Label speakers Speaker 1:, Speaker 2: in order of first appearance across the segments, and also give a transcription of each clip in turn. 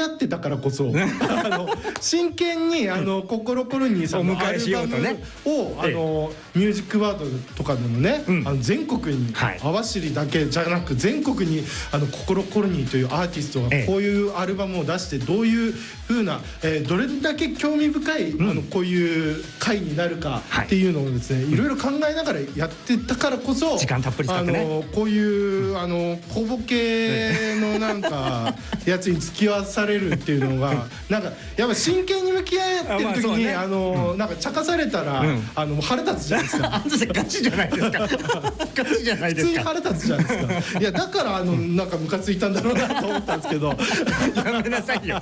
Speaker 1: 合ってたからこそ真剣に心コルニーさんのアルバムをミュージックワードとかでもね、全国に網走だけじゃなく全国に心コルニーというアーティストがこういうアルバムを出してどういう風などれだけ興味深いこういう回になるかっていうのをですねいろいろ考えながらやってたからこそ
Speaker 2: 時間たっぷり使ってね
Speaker 1: こういう小ボケのなんかやつに付き合わされるっていうのがなんかやっぱ真剣に向き合ってる時になんか茶化されたら腹立つじゃないですか。
Speaker 2: ガチじゃないですか。ガチじゃないですか。
Speaker 1: 普通に腹立つじゃないですか。いやだからなんかムカついたんだろうなと思ったんですけど
Speaker 2: やめなさいよ。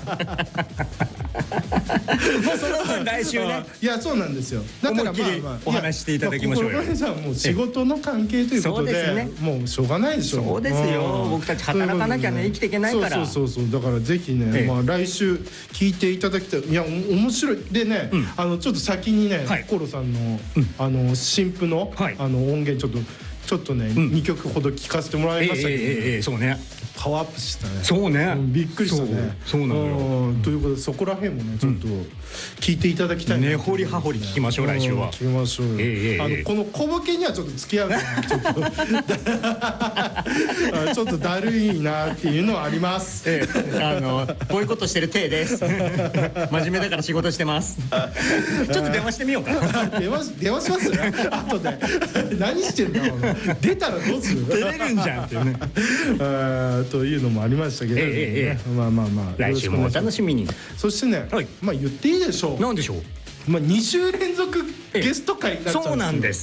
Speaker 2: もうその分来週ね。
Speaker 1: いやそうなんですよ。だから
Speaker 2: お話していただきましょうよ。
Speaker 1: 心さんもう仕事の関係ということでもうしょうがないでしょ。
Speaker 2: そうですよ。僕たち働かなきゃね生きていけないから。
Speaker 1: そうだからぜひね来週聞いていただきたい。いや面白いでねちょっと先にね心さんの新譜の音源ちょっとね2曲ほど聞かせてもらいましたけど、
Speaker 2: そうね
Speaker 1: パワーアップしたね。
Speaker 2: そうね
Speaker 1: びっくりしたね。
Speaker 2: そうなのよ。
Speaker 1: ということでそこら辺もねちょっと聞いていただきたい
Speaker 2: ね。掘り葉掘り聞きましょう来週は。
Speaker 1: 聞きましょう。この小ボケにはちょっと付き合うのちょっとだるいなっていうのはあります。
Speaker 2: こういうことしてる体です。真面目だから仕事してます。ちょっと電話してみようか。
Speaker 1: 電話します。後で何してんだろう。出たらどうする。
Speaker 2: 出れるんじゃんっていうね。
Speaker 1: というのもありましたけど、まあ
Speaker 2: 来週もお楽しみに。
Speaker 1: そしてね、まあ言っていいでしょう。
Speaker 2: なんでしょう。
Speaker 1: まあ2週連続ゲスト会になっちゃうんですよ。
Speaker 2: そうなんです。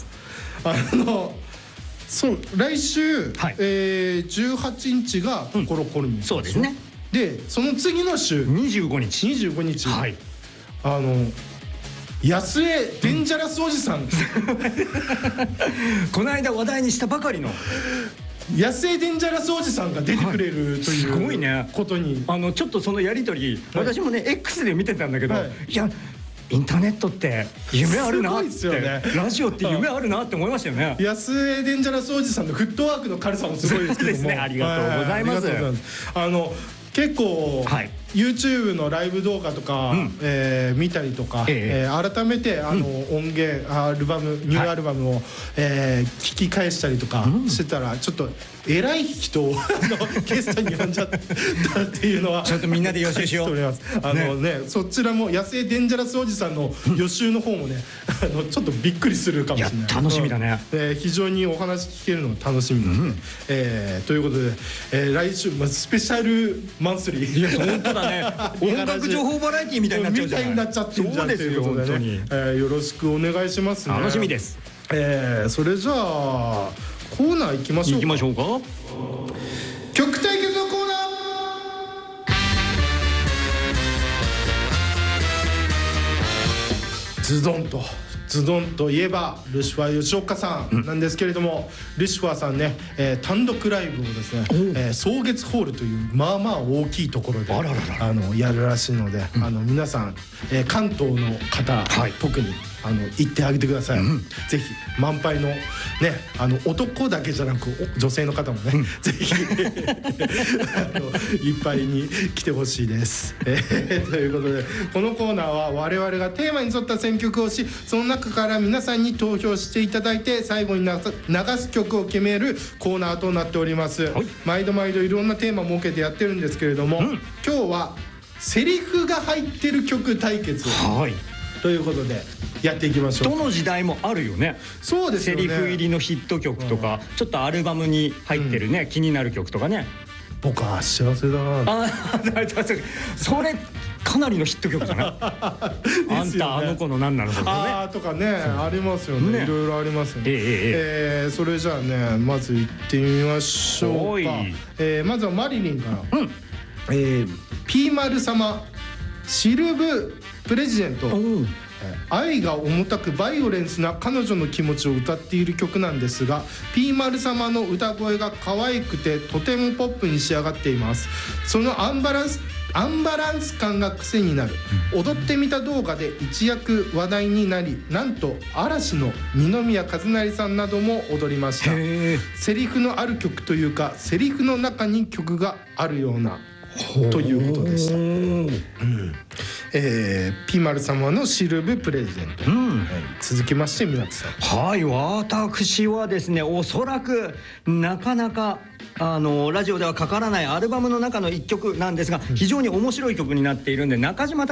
Speaker 1: そう来週18日が心コルニー。
Speaker 2: そうですね。
Speaker 1: でその次の週
Speaker 2: 25日。
Speaker 1: はい。安江デンジャラスおじさん。
Speaker 2: この間話題にしたばかりの。
Speaker 1: 安江デンジャラスおじさんが出てくれるということに
Speaker 2: ちょっとそのやり取り私もね X で見てたんだけどいやインターネットって夢あるなってラジオって夢あるなって思いましたよね。
Speaker 1: 安江デンジャラスおじさんのフットワークの軽さもすごいですけども
Speaker 2: ありがとうございます。
Speaker 1: 結構 YouTube のライブ動画とか見たりとか改めて音源アルバムニューアルバムを聞き返したりとかしてたらちょっと偉い人をゲストに呼んじゃったっていうのは
Speaker 2: ちょっとみんなで予習しよう。
Speaker 1: そちらも安江デンジャラスおじさんの予習の方もねちょっとびっくりするかもしれない。
Speaker 2: 楽しみだね。
Speaker 1: 非常にお話聞けるの楽しみなのでということで来週スペシャルマンスリー。
Speaker 2: いや本当だね。音楽情報バラエティみたいになっちゃうじゃない。
Speaker 1: みたいになっちゃってるじゃんということでねよろしくお願いしますね。
Speaker 2: 楽しみです。
Speaker 1: それじゃあコーナー行きましょうか。曲対決のコーナー。ズドンといえばルシファー吉岡さんなんですけれども、ルシファーさんね単独ライブをですね草月ホールというまあまあ大きいところでやるらしいので皆さん関東の方特に行ってあげてください。ぜひ満杯のね男だけじゃなく女性の方もねぜひいっぱいに来てほしいです。ということでこのコーナーは我々がテーマに沿った選曲をしその中から皆さんに投票していただいて最後に流す曲を決めるコーナーとなっております。毎度いろんなテーマを設けてやってるんですけれども今日はセリフが入ってる曲対決ということでやっていきましょう。
Speaker 2: どの時代もあるよね。
Speaker 1: そうですよね。
Speaker 2: セリフ入りのヒット曲とかちょっとアルバムに入ってるね気になる曲とかね。
Speaker 1: 僕は幸せだな。
Speaker 2: それかなりのヒット曲じゃない。あんたあの子の何なのとかね。
Speaker 1: とかねありますよね。いろいろありますよね。それじゃあねまず行ってみましょうか。まずはマリリンから。ピーマル様シルブプレジデント。愛が重たくバイオレンスな彼女の気持ちを歌っている曲なんですがピーマル様の歌声が可愛くてとてもポップに仕上がっています。そのアンバランス感が癖になる踊ってみた動画で一躍話題になりなんと嵐の二宮和也さんなども踊りました。セリフのある曲というかセリフの中に曲があるようなということでした。ピーマル様のシルブプレゼント、続きまして宮地さん。
Speaker 2: はい、私はですね、おそらくなかなかラジオではかからないアルバムの中の一曲なんですが、非常に面白い曲になっているんで、中島